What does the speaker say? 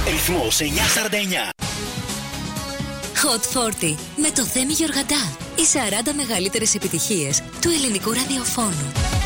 Ρυθμός 949. Hot 40 με το Θέμη Γεωργαντά. Οι 40 μεγαλύτερες επιτυχίες του ελληνικού ραδιοφώνου.